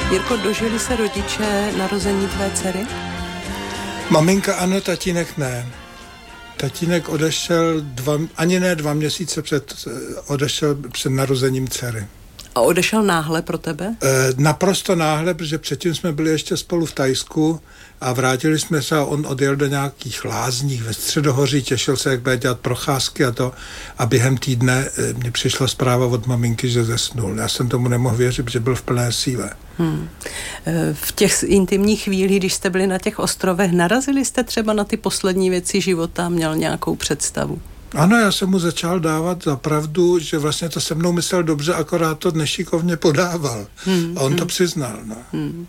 Jirko, dožili se rodiče narození tvé dcery? Maminka ano, tatínek ne. Tatínek odešel ani ne 2 měsíce odešel před narozením dcery. A odešel náhle pro tebe? Naprosto náhle, protože předtím jsme byli ještě spolu v Thajsku a vrátili jsme se a on odjel do nějakých lázních ve Středohoří, těšil se, jak bude dělat procházky a během týdne mě přišla zpráva od maminky, že zesnul. Já jsem tomu nemohl věřit, protože byl v plné síle. V těch intimních chvílích, když jste byli na těch ostrovech, narazili jste třeba na ty poslední věci života, měl nějakou představu? Ano, já jsem mu začal dávat za pravdu, že vlastně to se mnou myslel dobře, akorát to nešikovně podával. A on to přiznal. No.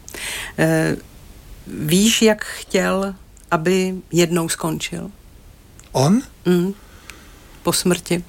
Víš, jak chtěl, aby jednou skončil? On? Po smrti.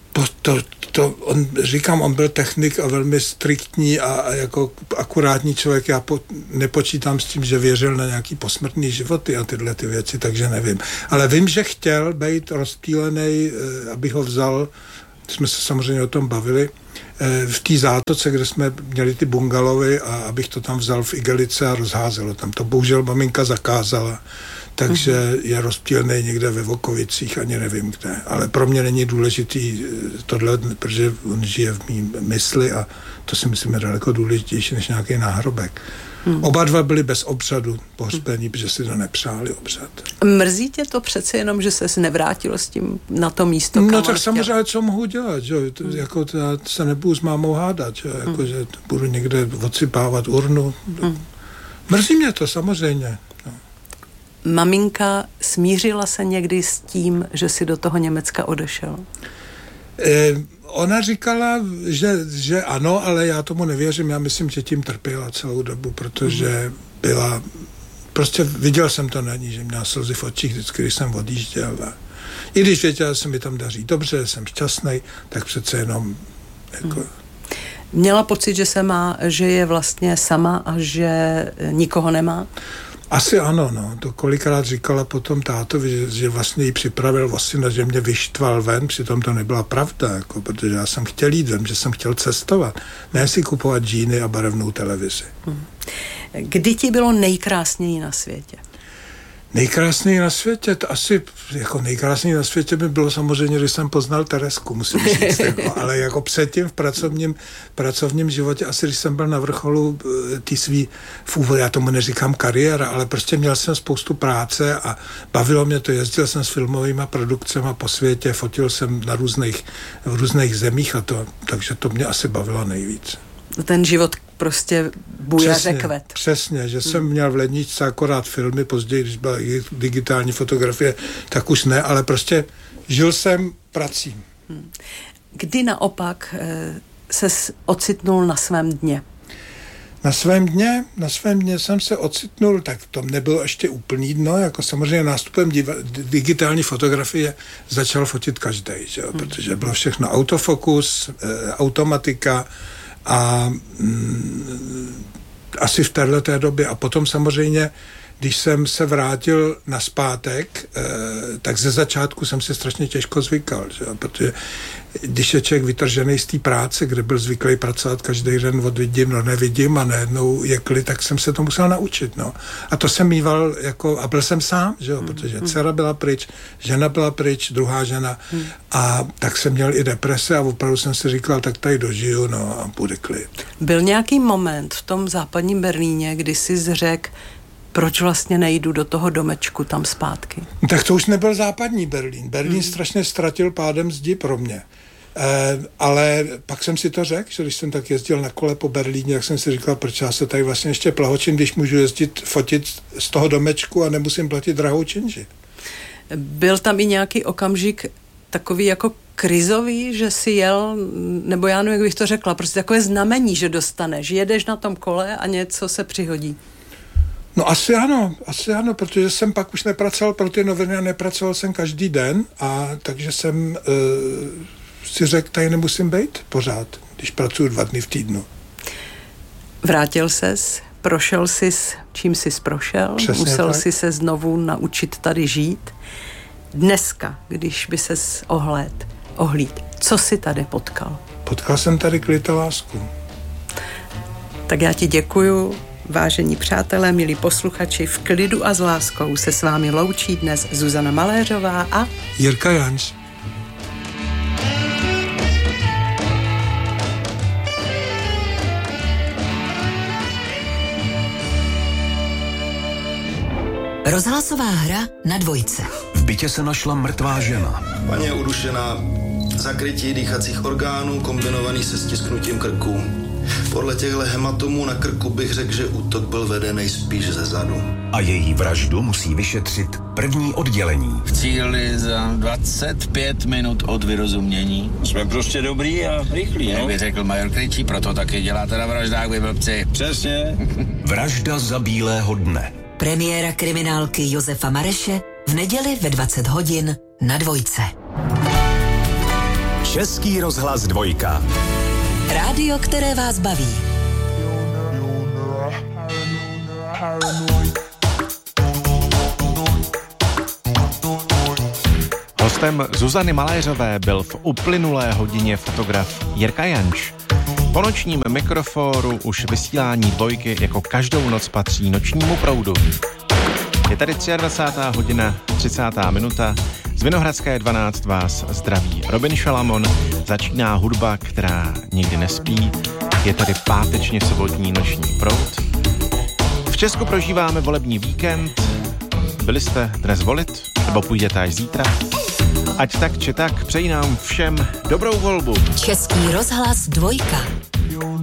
On byl technik a velmi striktní a jako akurátní člověk. Já nepočítám s tím, že věřil na nějaký posmrtný životy a tyhle ty věci, takže nevím. Ale vím, že chtěl být rozptýlený, abych ho vzal, jsme se samozřejmě o tom bavili, v té zátoce, kde jsme měli ty bungalovy a abych to tam vzal v igelice a rozházelo tam. To bohužel maminka zakázala, takže je rozptýlený někde ve Vokovicích, ani nevím kde. Ale pro mě není důležitý tohle, protože on žije v mým mysli a to si myslím je daleko důležitější než nějaký náhrobek. Oba dva byli bez obřadu pohřbení, protože si to nepřáli obřad. Mrzí tě to přece jenom, že ses nevrátil s tím na to místo? No tak samozřejmě, co mohu dělat, že? Jako já se nebudu s mámou hádat, že? Jako, že budu někde odsypávat urnu. Mrzí mě to samozřejmě. No. Maminka smířila se někdy s tím, že si do toho Německa odešel? Ona říkala, že ano, ale já tomu nevěřím. Já myslím, že tím trpěla celou dobu, protože byla... Prostě viděl jsem to na ní, že měla slzy v očích vždycky, když jsem odjížděl. I když věděla, že se mi tam daří dobře, jsem šťastný, tak přece jenom... Jako... Měla pocit, že je vlastně sama a že nikoho nemá? Asi ano, no. To kolikrát říkala potom tátovi, že vlastně jí připravil syna, že mě vyštval ven, přitom to nebyla pravda, jako, protože já jsem chtěl jít ven, že jsem chtěl cestovat, ne si kupovat džíny a barevnou televizi. Kdy ti bylo nejkrásněji na světě? Nejkrásněji na světě, to asi jako nejkrásněji na světě by bylo samozřejmě, když jsem poznal Teresku, musím říct, jako, ale jako předtím v pracovním životě, asi když jsem byl na vrcholu ty svý, já tomu neříkám kariéra, ale prostě měl jsem spoustu práce a bavilo mě to, jezdil jsem s filmovýma produkcemi po světě, fotil jsem v různých zemích takže to mě asi bavilo nejvíc. Ten život prostě bujaře kvet. Přesně, že jsem měl v ledničce akorát filmy, později, když byla digitální fotografie, tak už ne, ale prostě žil jsem prací. Kdy naopak ses ocitnul na svém dně? Na svém dně jsem se ocitnul, tak to nebylo ještě úplný dno, jako samozřejmě nástupem digitální fotografie začal fotit každej, že? Protože bylo všechno autofokus, automatika, a asi v této době. A potom samozřejmě, když jsem se vrátil nazpátek, tak ze začátku jsem se strašně těžko zvykal, že? Protože když je člověk vytržený z té práce, kde byl zvyklý pracovat každý den od vidím do nevidím a najednou je klid, tak jsem se to musel naučit. No. A to jsem mýval, a byl jsem sám, že? Protože dcera byla pryč, žena byla pryč, druhá žena a tak jsem měl i deprese a opravdu jsem si říkal, tak tady dožiju, no a bude klid. Byl nějaký moment v tom západním Berlíně, kdy jsi řekl, proč vlastně nejdu do toho domečku tam zpátky? Tak to už nebyl západní Berlín. Berlín strašně ztratil pádem zdi pro mě. Ale pak jsem si to řekl, že když jsem tak jezdil na kole po Berlíně, tak jsem si říkal, proč já se tady vlastně ještě plahočím, když můžu fotit z toho domečku a nemusím platit drahou činži. Byl tam i nějaký okamžik takový jako krizový, že si jel, nebo já nevím, jak bych to řekla, prostě takové znamení, že dostaneš, jedeš na tom kole a něco se přihodí. No asi ano, protože jsem pak už nepracoval pro ty noviny a nepracoval jsem každý den a takže jsem si řekl, tady nemusím být pořád, když pracuji 2 dny v týdnu. Vrátil ses, prošel jsi, čím jsi prošel, přesně musel tak. jsi se znovu naučit tady žít. Dneska, když by ses ohlíd, co jsi tady potkal? Potkal jsem tady klid a lásku. Tak já ti děkuju, vážení přátelé, milí posluchači, v klidu a s láskou se s vámi loučí dnes Zuzana Maléřová a Jirka Janč. Rozhlasová hra na Dvojce. V bytě se našla mrtvá žena. Paní je udušená, zakrytí dýchacích orgánů kombinovaný se stisknutím krku. Podle těchto hematomů na krku bych řekl, že útok byl vedený spíš ze zadu. A její vraždu musí vyšetřit první oddělení. V cíli za 25 minut od vyrozumění. Jsme prostě dobrý a rychlí, Jak no? by řekl major Krejčí, proto taky děláte na vraždách, vy blbci. Přesně. Vražda za bílého dne. Premiéra kriminálky Josefa Mareše v neděli ve 20 hodin na Dvojce. Český rozhlas 2. Rádio, které vás baví. Hostem Zuzany Maléřové byl v uplynulé hodině fotograf Jirka Janč. Po nočním mikrofonu už vysílání Dvojky jako každou noc patří nočnímu proudu. Je tady 23. hodina, 30. minuta. Z Vinohradské 12 vás zdraví Robin Šalamon. Začíná hudba, která nikdy nespí. Je tady pátečně sobotní noční proud. V Česku prožíváme volební víkend. Byli jste dnes volit? Nebo půjdete až zítra? Ať tak či tak, přeji nám všem dobrou volbu. Český rozhlas 2.